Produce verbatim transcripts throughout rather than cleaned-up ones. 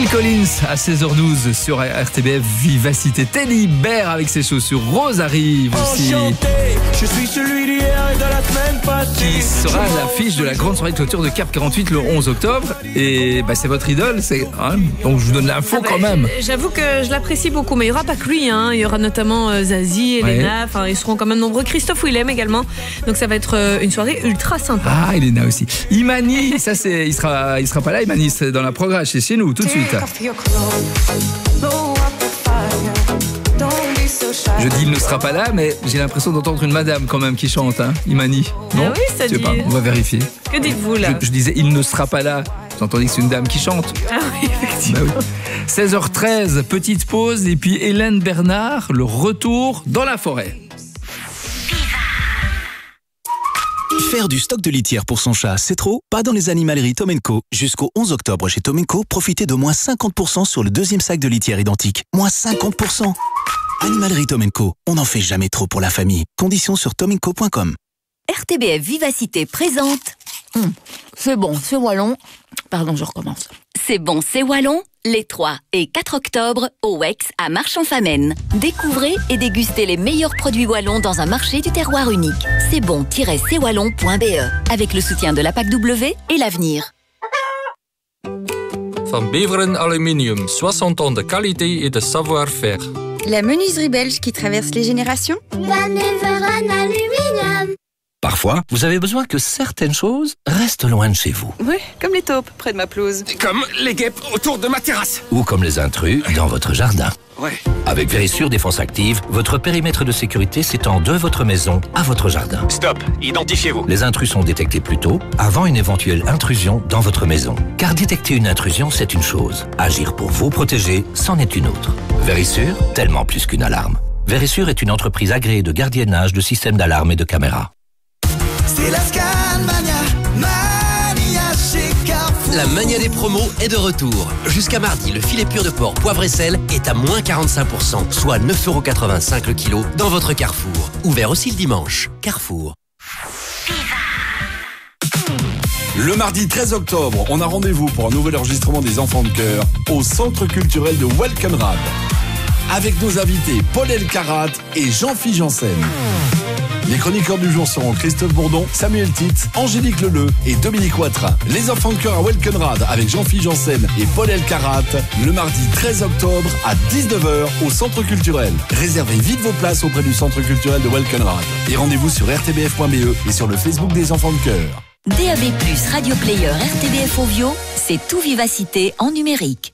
Phil Collins à seize heures douze sur R T B F Vivacité. Teddy Bear avec ses chaussures. Rose arrive aussi. Enchanté, je suis celui d'hier et de la semaine passée. Qui sera à l'affiche de la grande soirée de clôture de Cap quarante-huit le onze octobre. Et bah, c'est votre idole, c'est, hein, donc je vous donne l'info Ah bah, quand même. J'avoue que je l'apprécie beaucoup, mais il n'y aura pas que lui. Hein. Il y aura notamment euh, Zazie, Elena. Enfin, ouais. Ils seront quand même nombreux. Christophe Willem également. Donc ça va être euh, une soirée ultra sympa. Ah, Elena aussi. Imani, ça c'est, il sera, il sera pas là. Imani, c'est dans la progrès, c'est chez nous tout de suite. Je dis il ne sera pas là, mais j'ai l'impression d'entendre une madame quand même qui chante, hein, Imani. Non, ah oui, ça je sais dit... pas, on va vérifier. Que dites-vous là? je, je disais il ne sera pas là. J'entendais que c'est une dame qui chante. Ah oui, effectivement. Bah oui. seize heures treize, petite pause et puis Hélène Bernard, le retour dans la forêt. Faire du stock de litière pour son chat, c'est trop? Pas dans les animaleries Tom and Co. Jusqu'au onze octobre chez Tom and Co, profitez de moins cinquante pour cent sur le deuxième sac de litière identique. Moins cinquante pour cent. Animalerie Tom and Co. On n'en fait jamais trop pour la famille. Conditions sur tom and co point com. R T B F Vivacité présente. Hum, c'est bon, c'est wallon. Pardon, je recommence. C'est bon, c'est wallon. Les trois et quatre octobre au Wex à Marchand-Famenne. Découvrez et dégustez les meilleurs produits wallons dans un marché du terroir unique. C'est bon tiret c wallon point b e avec le soutien de la P A C W et l'Avenir. Van Beveren Aluminium, soixante ans de qualité et de savoir-faire. La menuiserie belge qui traverse les générations. Van Beveren Aluminium. Parfois, vous avez besoin que certaines choses restent loin de chez vous. Oui, comme les taupes près de ma pelouse. Comme les guêpes autour de ma terrasse. Ou comme les intrus dans votre jardin. Ouais. Avec Vérissure Défense Active, votre périmètre de sécurité s'étend de votre maison à votre jardin. Stop, identifiez-vous. Les intrus sont détectés plus tôt, avant une éventuelle intrusion dans votre maison. Car détecter une intrusion, c'est une chose. Agir pour vous protéger, c'en est une autre. Vérissure, tellement plus qu'une alarme. Vérissure est une entreprise agréée de gardiennage de systèmes d'alarme et de caméras. C'est la Scanmania, Mania chez Carrefour. La mania des promos est de retour. Jusqu'à mardi, le filet pur de porc poivre et sel est à moins quarante-cinq pour cent, soit neuf euros quatre-vingt-cinq le kilo dans votre Carrefour. Ouvert aussi le dimanche. Carrefour. Le mardi treize octobre, on a rendez-vous pour un nouvel enregistrement des Enfants de Cœur au Centre culturel de Welkenrad. Avec nos invités Paul Elkarat et Jean-Philippe Janssen. Les chroniqueurs du jour seront Christophe Bourdon, Samuel Titz, Angélique Leleu et Dominique Ouattara. Les Enfants de Cœur à Welkenrad avec Jean-Philippe Janssen et Paul Elkarat le mardi treize octobre à dix-neuf heures au Centre culturel. Réservez vite vos places auprès du Centre culturel de Welkenrad. Et rendez-vous sur r t b f point b e et sur le Facebook des Enfants de Cœur. D A B plus, Radio Player, R T B F Ovio, c'est tout Vivacité en numérique.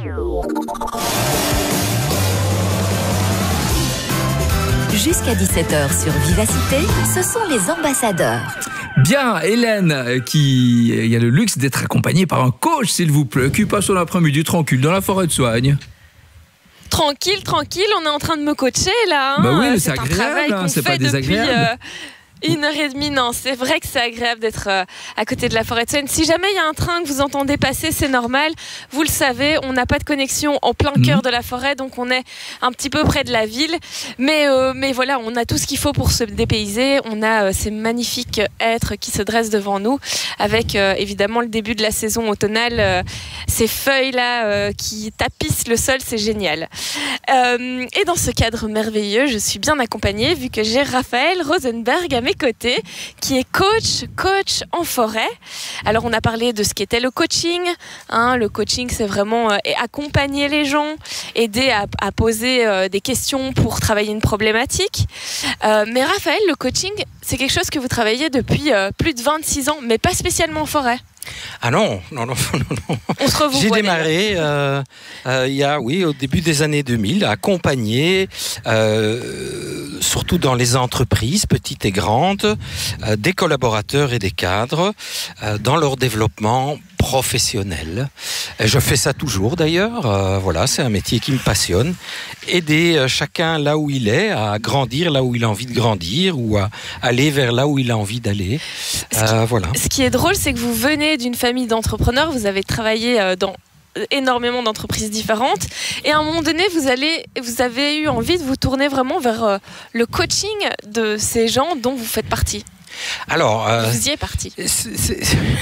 Jusqu'à dix-sept heures sur Vivacité, ce sont les ambassadeurs. Bien, Hélène, qui il y a le luxe d'être accompagnée par un coach, s'il vous plaît, qui passe son après-midi tranquille dans la forêt de Soigne. Tranquille, tranquille, on est en train de me coacher là. Hein. Bah oui, mais c'est, c'est un agréable, travail hein, qu'on c'est fait pas désagréable. Depuis, euh, Une heure et demie, non, c'est vrai que c'est agréable d'être euh, à côté de la forêt de Soigne. Si jamais il y a un train que vous entendez passer, c'est normal. Vous le savez, on n'a pas de connexion en plein cœur mmh. de la forêt, donc on est un petit peu près de la ville. Mais, euh, mais voilà, on a tout ce qu'il faut pour se dépayser. On a euh, ces magnifiques êtres qui se dressent devant nous, avec euh, évidemment le début de la saison automnale. Euh, ces feuilles-là euh, qui tapissent le sol, c'est génial. Euh, et dans ce cadre merveilleux, je suis bien accompagnée, vu que j'ai Raphaël Rosenberg à mes côtés, qui est coach, coach en forêt. Alors on a parlé de ce qu'était le coaching. Hein, le coaching, c'est vraiment euh, accompagner les gens, aider à, à poser euh, des questions pour travailler une problématique. Euh, mais Raphaël, le coaching, c'est quelque chose que vous travaillez depuis euh, plus de vingt-six ans, mais pas spécialement en forêt. Ah non, non, non, non, non. On se revoit. J'ai démarré euh, euh, il y a, oui, au début des années deux mille, à accompagner, euh, surtout dans les entreprises, petites et grandes, euh, des collaborateurs et des cadres, euh, dans leur développement professionnel. Et je fais ça toujours d'ailleurs. Euh, voilà, c'est un métier qui me passionne. Aider euh, chacun là où il est, à grandir là où il a envie de grandir ou à aller vers là où il a envie d'aller. Euh, voilà. Ce qui est drôle, c'est que vous venez d'une famille d'entrepreneurs. Vous avez travaillé euh, dans énormément d'entreprises différentes et à un moment donné vous, allez, vous avez eu envie de vous tourner vraiment vers euh, le coaching de ces gens dont vous faites partie. Alors, euh, vous y êtes parti. C'est, c'est...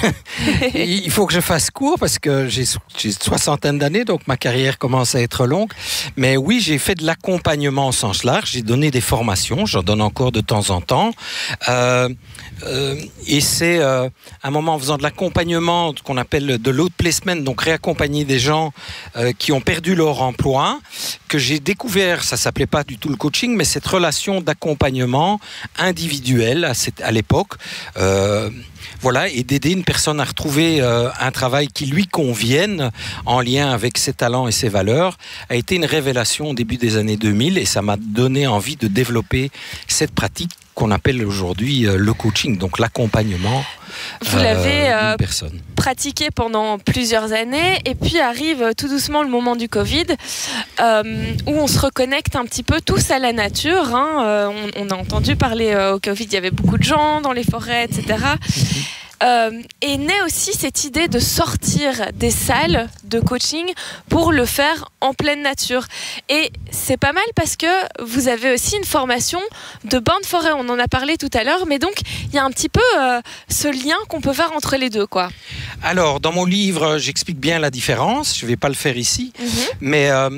Il faut que je fasse court parce que j'ai, j'ai soixantaine d'années, donc ma carrière commence à être longue. Mais oui, j'ai fait de l'accompagnement au sens large. J'ai donné des formations, j'en donne encore de temps en temps. Euh, euh, et c'est euh, un moment en faisant de l'accompagnement qu'on appelle de l'outplacement, donc réaccompagner des gens euh, qui ont perdu leur emploi, que j'ai découvert, ça s'appelait pas du tout le coaching, mais cette relation d'accompagnement individuel à, cette, à l'époque. Euh, Voilà, et d'aider une personne à retrouver euh, un travail qui lui convienne en lien avec ses talents et ses valeurs a été une révélation au début des années deux mille et ça m'a donné envie de développer cette pratique qu'on appelle aujourd'hui euh, le coaching, donc l'accompagnement Vous euh, l'avez euh, d'une personne. Pratiqué pendant plusieurs années et puis arrive tout doucement le moment du Covid euh, où on se reconnecte un petit peu tous à la nature. Hein. Euh, on, on a entendu parler euh, au Covid, il y avait beaucoup de gens dans les forêts, et cetera. Euh, et naît aussi cette idée de sortir des salles de coaching pour le faire en pleine nature. Et c'est pas mal parce que vous avez aussi une formation de bain de forêt, on en a parlé tout à l'heure, mais donc il y a un petit peu euh, ce lien qu'on peut faire entre les deux, quoi. Alors, dans mon livre, j'explique bien la différence, je vais pas le faire ici, mm-hmm. mais... Euh,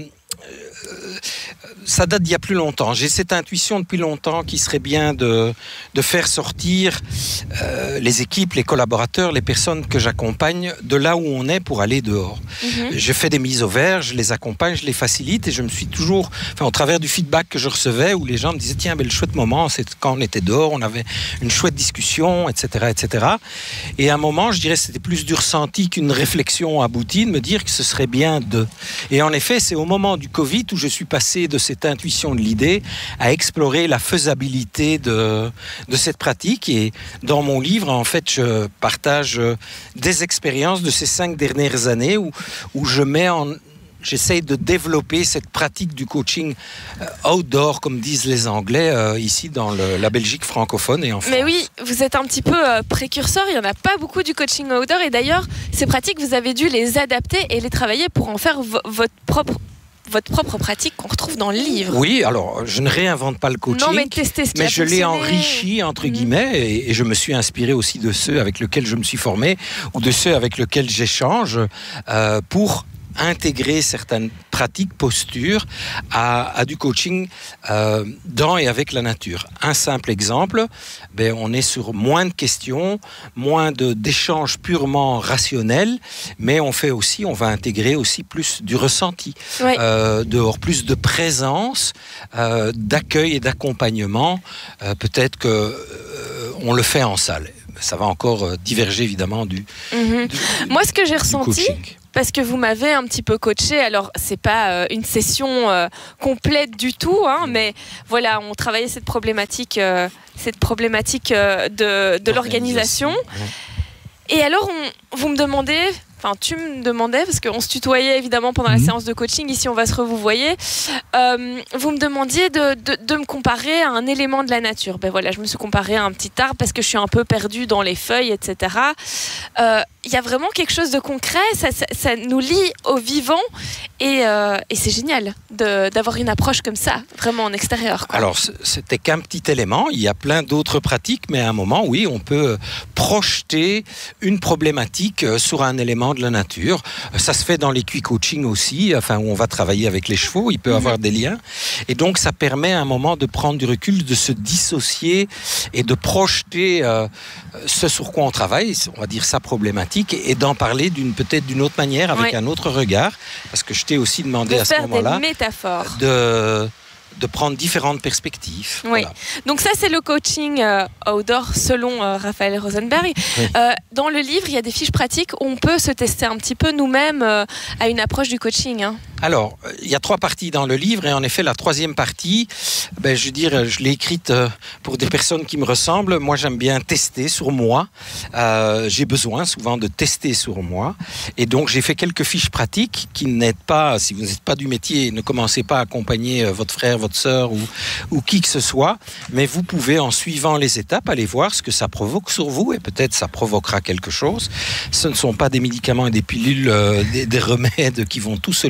euh, ça date d'il y a plus longtemps. J'ai cette intuition depuis longtemps qu'il serait bien de, de faire sortir euh, les équipes, les collaborateurs, les personnes que j'accompagne de là où on est pour aller dehors. Mm-hmm. Je fais des mises au vert, je les accompagne, je les facilite et je me suis toujours, enfin, au travers du feedback que je recevais où les gens me disaient tiens, ben, le chouette moment, c'est quand on était dehors, on avait une chouette discussion, et cetera, et cetera. Et à un moment, je dirais c'était plus du ressenti qu'une réflexion aboutie de me dire que ce serait bien de. Et en effet, c'est au moment du Covid où je suis passé de ces cette intuition de l'idée à explorer la faisabilité de, de cette pratique. Et dans mon livre, en fait, je partage des expériences de ces cinq dernières années où, où je mets en... J'essaie de développer cette pratique du coaching outdoor, comme disent les Anglais, euh, ici dans le, la Belgique francophone et en France. Mais oui, vous êtes un petit peu euh, précurseur, il n'y en a pas beaucoup du coaching outdoor. Et d'ailleurs, ces pratiques, vous avez dû les adapter et les travailler pour en faire vo- votre propre votre propre pratique qu'on retrouve dans le livre. Oui, alors je ne réinvente pas le coaching, non, mais, tester ce qui mais a je l'ai enrichi entre mmh. guillemets et, et je me suis inspiré aussi de ceux avec lesquels je me suis formé ou de ceux avec lesquels j'échange euh, pour intégrer certaines pratiques, postures à, à du coaching euh, dans et avec la nature. Un simple exemple, ben, on est sur moins de questions, moins de, d'échanges purement rationnels, mais on fait aussi, on va intégrer aussi plus du ressenti, oui. euh, dehors, plus de présence, euh, d'accueil et d'accompagnement. Euh, peut-être que euh, on le fait en salle. Ça va encore euh, diverger évidemment du, mmh. du Moi, ce que j'ai ressenti, coaching. Parce que vous m'avez un petit peu coaché, alors c'est pas euh, une session euh, complète du tout, hein, mais voilà, on travaillait cette problématique, euh, cette problématique euh, de, de l'organisation. Ouais. Et alors, on, vous me demandez, enfin tu me demandais, parce qu'on se tutoyait évidemment pendant la mmh. séance de coaching, ici on va se revoyer, euh, vous me demandiez de, de, de me comparer à un élément de la nature. Ben voilà, je me suis comparée à un petit arbre parce que je suis un peu perdue dans les feuilles, et cetera. Euh, il y a vraiment quelque chose de concret, ça, ça, ça nous lie au vivant et, euh, et c'est génial de, d'avoir une approche comme ça, vraiment en extérieur, quoi. Alors, c'était qu'un petit élément, il y a plein d'autres pratiques, mais à un moment, oui, on peut projeter une problématique sur un élément de la nature. Ça se fait dans l'équi-coaching aussi, enfin, où on va travailler avec les chevaux, il peut y mmh. avoir des liens. Et donc, ça permet à un moment de prendre du recul, de se dissocier et de projeter euh, ce sur quoi on travaille, on va dire sa problématique, et d'en parler d'une, peut-être d'une autre manière, avec oui. un autre regard, parce que je t'ai aussi demandé de à ce moment-là des métaphores. de de prendre différentes perspectives. Oui. Voilà. Donc ça, c'est le coaching euh, outdoor selon euh, Raphaël Rosenberg. Oui. Euh, dans le livre, il y a des fiches pratiques où on peut se tester un petit peu nous-mêmes euh, à une approche du coaching. Hein. Alors, il y a trois parties dans le livre et en effet, la troisième partie, ben, je veux dire, je l'ai écrite pour des personnes qui me ressemblent. Moi, j'aime bien tester sur moi. Euh, j'ai besoin souvent de tester sur moi. Et donc, j'ai fait quelques fiches pratiques qui n'aident pas, si vous n'êtes pas du métier, ne commencez pas à accompagner votre frère, votre sœur ou, ou qui que ce soit. Mais vous pouvez, en suivant les étapes, aller voir ce que ça provoque sur vous et peut-être ça provoquera quelque chose. Ce ne sont pas des médicaments et des pilules, euh, des, des remèdes qui vont tout solutionner.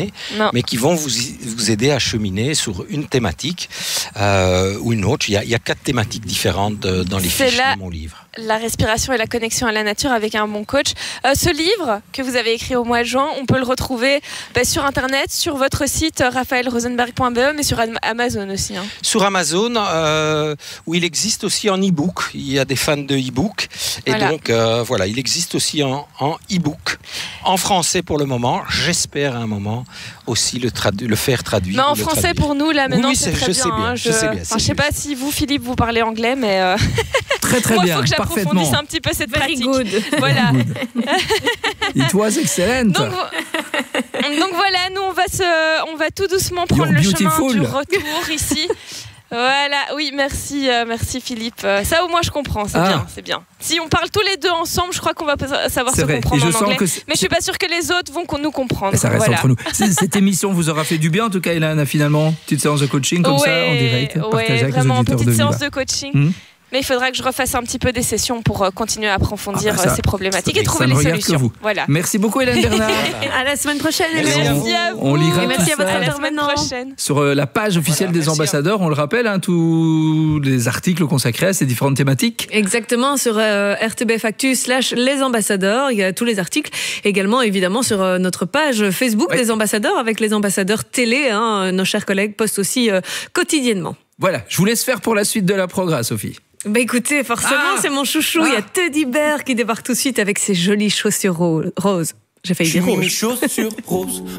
cheminer, Non. mais qui vont vous, vous aider à cheminer sur une thématique euh, ou une autre. Il y, a, il y a quatre thématiques différentes dans les C'est fiches la- de mon livre. La respiration et la connexion à la nature avec un bon coach. Euh, ce livre que vous avez écrit au mois de juin, on peut le retrouver bah, sur Internet, sur votre site euh, raphaël rosenberg point b e, mais sur Am- Amazon aussi. Hein. Sur Amazon, euh, où il existe aussi en e-book. Il y a des fans de e-book. Et Voilà. donc, euh, voilà, il existe aussi en, en e-book. En français pour le moment. J'espère à un moment aussi le, tradu- le faire traduire. Mais en ou le français traduire. pour nous, là, maintenant, Oui, c'est c'est- très je bien. sais bien, hein. je sais bien, Enfin, c'est je sais juste. pas si vous, Philippe, vous parlez anglais, mais euh, Très très moi, il bien, faut que j'approfondisse parfaitement. un petit peu cette Very pratique. good. Voilà. It was excellent. Donc, vo- donc voilà, nous on va se, on va tout doucement prendre You're le chemin beautiful. du retour ici. Voilà, oui, merci, euh, merci Philippe. Euh, ça au moins je comprends, c'est Ah. bien, c'est bien. Si on parle tous les deux ensemble, je crois qu'on va pas savoir C'est se vrai. comprendre Et je en sens anglais. que c'est- Mais je suis pas sûre que les autres vont qu'on nous comprendre. Ça reste Voilà. entre nous. C- Cette émission vous aura fait du bien, en tout cas, Hélène, finalement. Petite séance de coaching comme ça, en direct, Ouais, partagée avec les vraiment, auditeurs petite de séance Viva. de coaching. Hmm. Mais il faudra que je refasse un petit peu des sessions pour euh, continuer à approfondir Ah bah ça, euh, ces problématiques et ça trouver ne les regarde que solutions. vous. Voilà. Merci beaucoup, Hélène Bernard. À la semaine prochaine. Merci Hélène. à Merci à vous. On lira Et merci tout à votre ça. À la semaine intervenant. prochaine. Sur euh, la page officielle Voilà, des merci, ambassadeurs, on le rappelle, hein, tous les articles consacrés à ces différentes thématiques. Exactement, sur euh, R T B F Actu slash les ambassadeurs, il y a tous les articles. Également, évidemment, sur euh, notre page Facebook Ouais. des ambassadeurs, avec les ambassadeurs télé, hein, nos chers collègues postent aussi euh, quotidiennement. Voilà, je vous laisse faire pour la suite de la programme, Sophie. Bah écoutez, forcément, Ah c'est mon chouchou. Il y a Teddy Bear qui débarque tout de suite avec ses jolies chaussures ro- roses. J'ai failles dire rouges. chaussures roses.